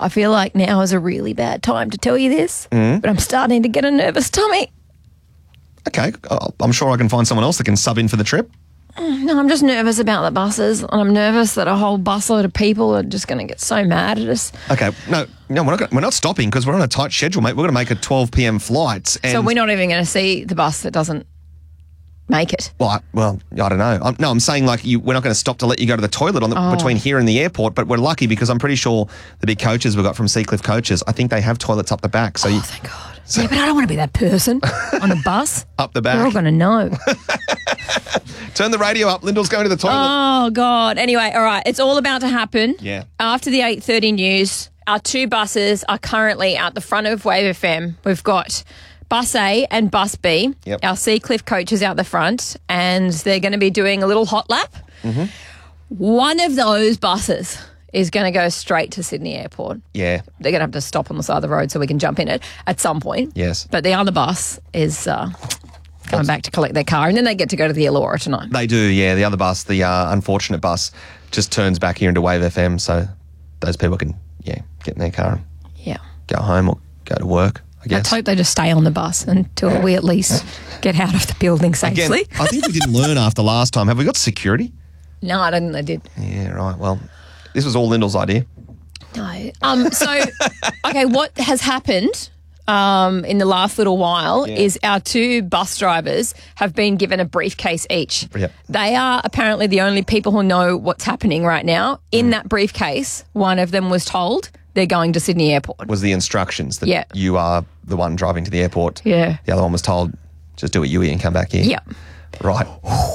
I feel like now is a really bad time to tell you this, but I'm starting to get a nervous tummy. Okay, I'm sure I can find someone else that can sub in for the trip. No, I'm just nervous about the buses, and I'm nervous that a whole busload of people are just going to get so mad at us. Okay, no, we're not stopping because we're on a tight schedule, mate. We're going to make a 12 p.m. flight. And So we're not even going to see the bus that doesn't make it. Well, I don't know. I'm saying like we're not going to stop to let you go to the toilet between here and the airport, but we're lucky because I'm pretty sure the big coaches we've got from Seacliff Coaches, I think they have toilets up the back. So thank God. Yeah, but I don't want to be that person on the bus. Up the back. We're all going to know. Turn the radio up. Lyndall's going to the toilet. Oh, God. Anyway, all right. It's all about to happen. Yeah. After the 8:30 news, our two buses are currently out the front of Wave FM. We've got Bus A and Bus B. Yep. Our Seacliff coaches out the front, and they're going to be doing a little hot lap. Mm-hmm. One of those buses is going to go straight to Sydney Airport. Yeah. They're going to have to stop on the side of the road so we can jump in it at some point. Yes. But the other bus is coming back to collect their car, and then they get to go to the Illawarra tonight. They do, yeah. The other bus, the unfortunate bus, just turns back here into Wave FM, so those people can, get in their car and go home or go to work, I guess. Let's hope they just stay on the bus until we at least get out of the building safely. Again, I think we didn't learn after last time. Have we got security? No, I don't think they did. Yeah, right. Well, this was all Lyndall's idea. No. So, okay, what has happened in the last little while is our two bus drivers have been given a briefcase each. Yep. They are apparently the only people who know what's happening right now. In that briefcase, one of them was told they're going to Sydney Airport. Was the instructions that you are the one driving to the airport. Yeah. The other one was told, just do what you eat and come back here. Yep. Right.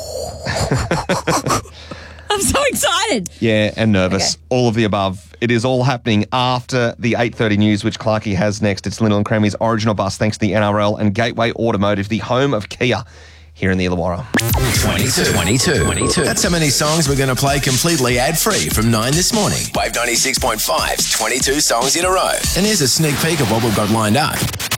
I'm so excited. Yeah, and nervous. Okay. All of the above. It is all happening after the 8:30 news, which Clarkey has next. It's Lyndall and Crammy's original bus, thanks to the NRL and Gateway Automotive, the home of Kia here in the Illawarra. 22. That's how many songs we're going to play completely ad-free from 9 this morning. Wave 96.5's 22 songs in a row. And here's a sneak peek of what we've got lined up.